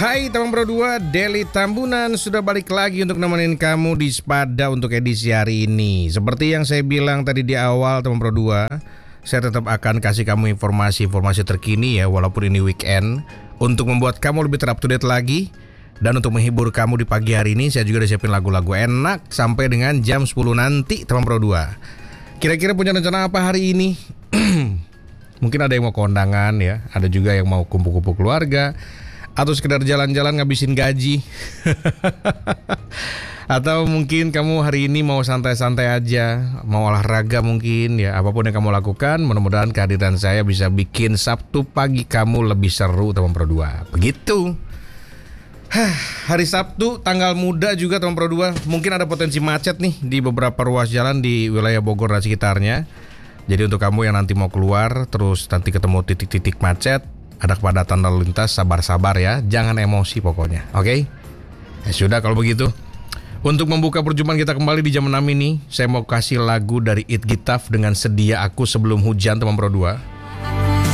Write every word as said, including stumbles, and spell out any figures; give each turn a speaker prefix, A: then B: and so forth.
A: Hai teman Pro dua, Deli Tambunan sudah balik lagi untuk nemenin kamu di Spada untuk edisi hari ini. Seperti yang saya bilang tadi di awal teman Pro dua, saya tetap akan kasih kamu informasi-informasi terkini ya, walaupun ini weekend, untuk membuat kamu lebih ter up to date lagi. Dan untuk menghibur kamu di pagi hari ini, saya juga udah siapin lagu-lagu enak sampai dengan jam sepuluh nanti teman Pro dua. Kira-kira punya rencana apa hari ini? Mungkin ada yang mau kondangan ya, ada juga yang mau kumpul-kumpul keluarga, atau sekedar jalan-jalan ngabisin gaji. Atau mungkin kamu hari ini mau santai-santai aja, mau olahraga mungkin ya. Apapun yang kamu lakukan, mudah-mudahan kehadiran saya bisa bikin Sabtu pagi kamu lebih seru teman Pro dua. Begitu. Hari Sabtu tanggal muda juga teman Pro dua. Mungkin ada potensi macet nih di beberapa ruas jalan di wilayah Bogor dan sekitarnya. Jadi untuk kamu yang nanti mau keluar, terus nanti ketemu titik-titik macet, ada kepadatan lalu lintas, sabar-sabar ya, jangan emosi pokoknya, oke? Okay? Ya sudah kalau begitu. Untuk membuka perjumpaan kita kembali di jam enam ini, saya mau kasih lagu dari It Gitaf dengan Sedia Aku Sebelum Hujan teman Pro dua.